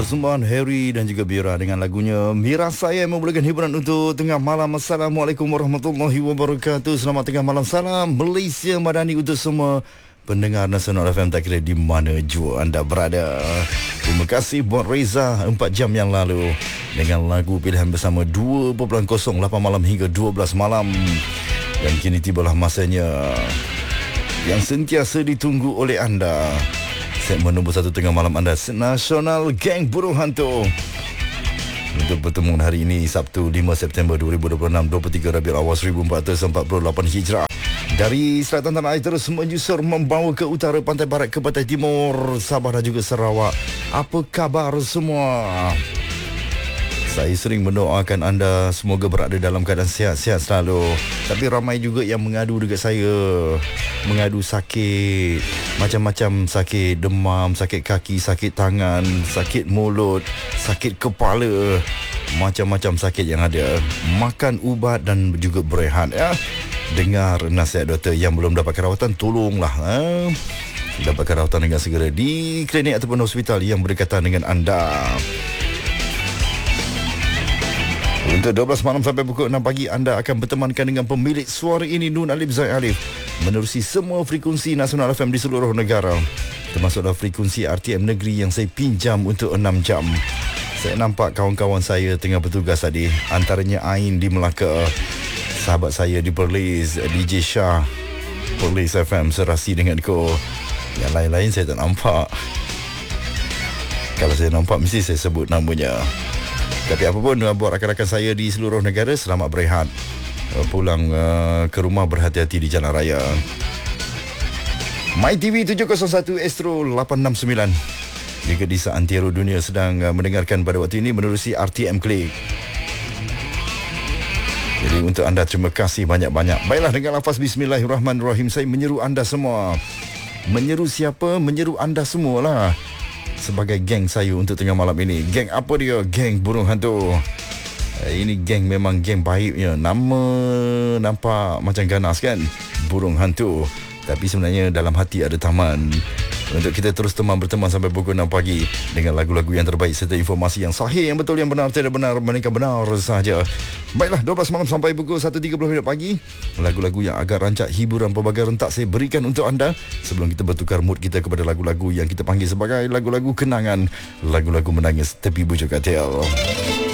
Persembahan Harry dan juga Bira dengan lagunya Mira Saya memulakan hiburan untuk tengah malam. Assalamualaikum warahmatullahi wabarakatuh. Selamat tengah malam. Salam Malaysia Madani untuk semua pendengar Nasional FM, tak kira di mana jua anda berada. Terima kasih buat Reza 4 jam yang lalu dengan lagu pilihan bersama 2.08 malam hingga 12 malam. Dan kini tibalah masanya yang sentiasa ditunggu oleh anda. Segmen nombor 1 tengah malam anda, Nasional Geng Burung Hantu. Untuk pertemuan hari ini, Sabtu 5 September 2026, 23 Rabiul Awal 1448 Hijrah. Dari selatan tanah air terus menyusur membawa ke utara, pantai barat ke pantai timur, Sabah dan juga Sarawak. Apa khabar semua? Saya sering mendoakan anda semoga berada dalam keadaan sihat-sihat selalu. Tapi ramai juga yang mengadu dekat saya. Mengadu sakit. Macam-macam sakit. Demam, sakit kaki, sakit tangan, sakit mulut, sakit kepala. Macam-macam sakit yang ada. Makan ubat dan juga berehat, ya. Dengar nasihat doktor. Yang belum dapat rawatan, tolonglah, dapatkan rawatan dengan segera di klinik ataupun hospital yang berdekatan dengan anda. Untuk 12 malam sampai pukul 6 pagi, anda akan bertemankan dengan pemilik suara ini, Nun Alif Zaid Alif, menerusi semua frekuensi Nasional FM di seluruh negara, termasuklah frekuensi RTM Negeri yang saya pinjam untuk 6 jam. Saya nampak kawan-kawan saya tengah bertugas tadi, antaranya Ain di Melaka, sahabat saya di Perlis, DJ Shah, Perlis FM serasi denganku. Yang lain-lain saya tak nampak. Kalau saya nampak, mesti saya sebut namanya. Tapi apapun, buat rakan-rakan saya di seluruh negara, selamat berehat. Pulang ke rumah berhati-hati di jalan raya. MyTV 701 Astro 869. Jika di seantero dunia sedang mendengarkan pada waktu ini menerusi RTM Klik. Jadi untuk anda, terima kasih banyak-banyak. Baiklah, dengan lafaz Bismillahirrahmanirrahim, saya menyeru anda semua. Menyeru siapa? Menyeru anda semualah. Sebagai geng saya untuk tengah malam ini. Geng apa dia? Geng Burung Hantu. Ini geng memang geng baiknya. Nama nampak macam ganas kan? Burung Hantu. Tapi sebenarnya dalam hati ada taman. Untuk kita terus berteman sampai pukul 6 pagi dengan lagu-lagu yang terbaik serta informasi yang sahih, yang betul, yang benar, tidak benar, melainkan benar sahaja. Baiklah, 12 malam sampai pukul 1.30 pagi. Lagu-lagu yang agak rancak, hiburan pelbagai rentak saya berikan untuk anda sebelum kita bertukar mood kita kepada lagu-lagu yang kita panggil sebagai lagu-lagu kenangan, lagu-lagu menangis tepi bujur katil.